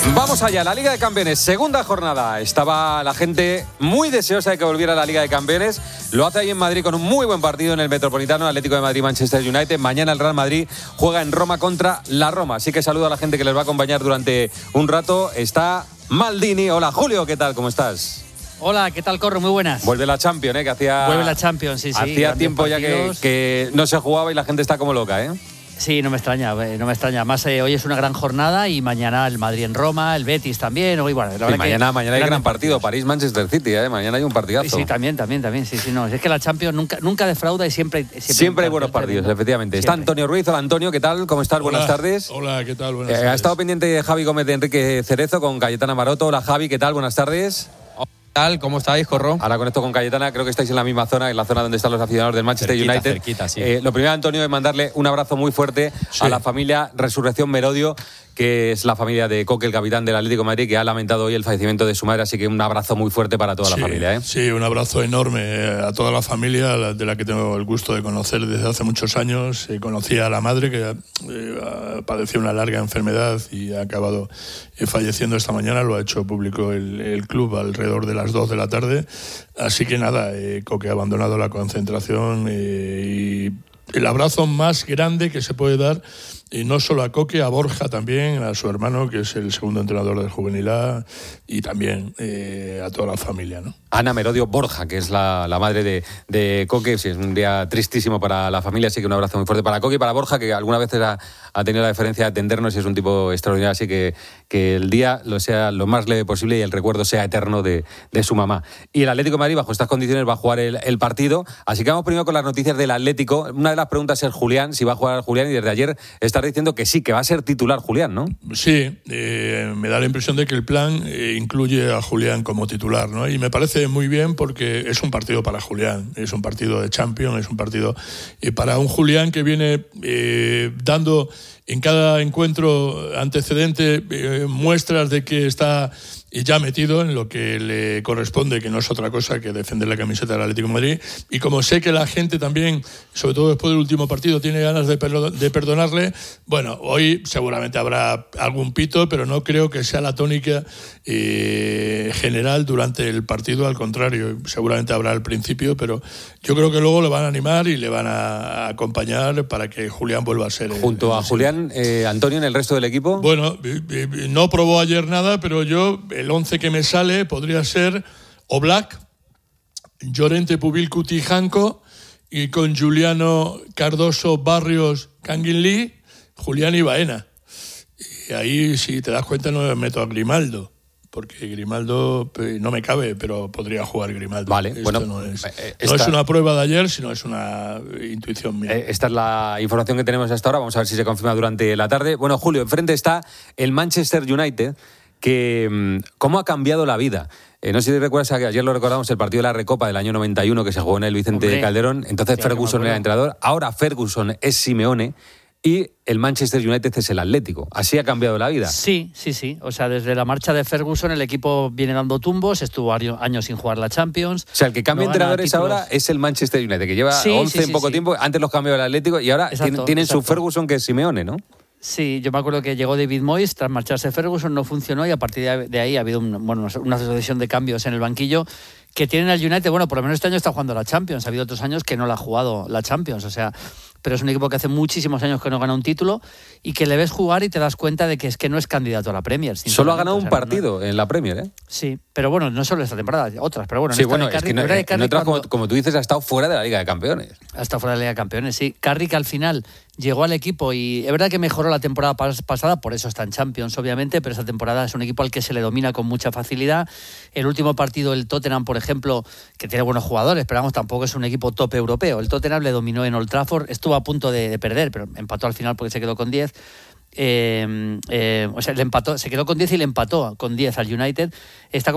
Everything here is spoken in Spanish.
Vamos allá, la Liga de Campeones, segunda jornada. Estaba la gente muy deseosa de que volviera a la Liga de Campeones. Lo hace ahí en Madrid con un muy buen partido en el Metropolitano, Atlético de Madrid, Manchester United. Mañana el Real Madrid juega en Roma contra la Roma. Así que saludo a la gente que les va a acompañar durante un rato. Está Maldini. Hola, Julio, ¿qué tal? ¿Cómo estás? Hola, ¿qué tal, Corro? Muy buenas. Vuelve la Champions, que hacía... Vuelve la Champions, sí. Hacía tiempo ya que no se jugaba y la gente está como loca, ¿eh? Sí, no me extraña. Además, hoy es una gran jornada y mañana el Madrid en Roma, el Betis también. Hoy, bueno, la verdad mañana hay gran partido, París-Manchester City, ¿eh? Mañana hay un partidazo. Sí, también. Sí, no. Es que la Champions nunca defrauda y siempre hay buenos partidos, efectivamente. Está Antonio Ruiz. Hola, Antonio, ¿qué tal? ¿Cómo estás? Hola, buenas tardes. Hola, ¿qué tal? Buenas tardes. Ha estado pendiente Javi Gómez de Enrique Cerezo con Cayetana Maroto. Hola, Javi, ¿qué tal? Buenas tardes. ¿Cómo estáis, Corro? Ahora conecto con Cayetana, creo que estáis en la misma zona, en la zona donde están los aficionados del Manchester United. Cerquita, sí. Lo primero, Antonio, es mandarle un abrazo muy fuerte a la familia Resurrección Merodio, que es la familia de Coque, el capitán del Atlético de Madrid, que ha lamentado hoy el fallecimiento de su madre, así que un abrazo muy fuerte para toda la familia, ¿eh? Sí, un abrazo enorme a toda la familia, de la que tengo el gusto de conocer desde hace muchos años. Conocí a la madre, que padeció una larga enfermedad y ha acabado falleciendo esta mañana. Lo ha hecho público el club alrededor de las 2 de la tarde. Así que nada, Coque ha abandonado la concentración y el abrazo más grande que se puede dar, y no solo a Coque, a Borja también, a su hermano, que es el segundo entrenador del Juvenil A, y también a toda la familia, ¿no? Ana Merodio Borja, que es la madre de Coque. Sí, es un día tristísimo para la familia, así que un abrazo muy fuerte para Coque y para Borja, que alguna vez ha tenido la deferencia de atendernos y es un tipo extraordinario, así que el día lo sea lo más leve posible y el recuerdo sea eterno de su mamá. Y el Atlético de Madrid, bajo estas condiciones, va a jugar el partido, así que vamos primero con las noticias del Atlético. Una de las preguntas es Julián, si va a jugar Julián, y desde ayer está diciendo que sí, que va a ser titular Julián, ¿no? Sí, me da la impresión de que el plan incluye a Julián como titular, ¿no? Y me parece muy bien porque es un partido para Julián, es un partido de Champions, es un partido para un Julián que viene dando en cada encuentro antecedente muestras de que está ya metido en lo que le corresponde, que no es otra cosa que defender la camiseta del Atlético de Madrid. Y como sé que la gente también, sobre todo después del último partido, tiene ganas de perdonarle, bueno, hoy seguramente habrá algún pito, pero no creo que sea la tónica general durante el partido. Al contrario, seguramente habrá al principio, pero yo creo que luego le van a animar y le van a acompañar para que Julián vuelva a ser... Junto a Julián, Antonio, en el resto del equipo. Bueno, no probó ayer nada, pero yo... El 11 que me sale podría ser Oblak, Llorente, Pubil, Cuti, Janko, y con Juliano, Cardoso, Barrios, Kangin Lee, Julián y Baena. Y ahí, si te das cuenta, no me meto a Grimaldo, porque Grimaldo no me cabe, pero podría jugar Grimaldo. Vale, esto bueno, no es una prueba de ayer, sino es una intuición mía. Esta es la información que tenemos hasta ahora. Vamos a ver si se confirma durante la tarde. Bueno, Julio, enfrente está el Manchester United, que cómo ha cambiado la vida. No sé si te recuerdas que ayer lo recordamos, el partido de la Recopa del año 91 que se jugó en el Vicente Calderón. Entonces Ferguson era entrenador, ahora Ferguson es Simeone y el Manchester United es el Atlético. Así ha cambiado la vida. Sí. O sea, desde la marcha de Ferguson el equipo viene dando tumbos, estuvo años sin jugar la Champions. O sea, el que cambia entrenadores ahora es el Manchester United, que lleva 11 en poco tiempo. Antes los cambió el Atlético y ahora tienen su Ferguson, que es Simeone, ¿no? Sí, yo me acuerdo que llegó David Moyes tras marcharse Ferguson, no funcionó y a partir de ahí ha habido una sucesión de cambios en el banquillo que tienen al United. Bueno, por lo menos este año está jugando la Champions. Ha habido otros años que no la ha jugado la Champions, o sea, pero es un equipo que hace muchísimos años que no gana un título y que le ves jugar y te das cuenta de que es que no es candidato a la Premier. Solo ha ganado un partido en la Premier, ¿eh? Sí, pero bueno, no solo esta temporada, otras, pero bueno. Sí, bueno, es que en otras, como tú dices, ha estado fuera de la Liga de Campeones. Ha estado fuera de la Liga de Campeones, sí. Carrick al final llegó al equipo y es verdad que mejoró la temporada pasada, por eso está en Champions, obviamente, pero esta temporada es un equipo al que se le domina con mucha facilidad. El último partido, el Tottenham, por ejemplo, que tiene buenos jugadores, pero vamos, tampoco es un equipo top europeo. El Tottenham le dominó en Old Trafford, estuvo a punto de perder, pero empató al final porque se quedó con 10. O sea, se quedó con 10 y le empató con 10 al United. Está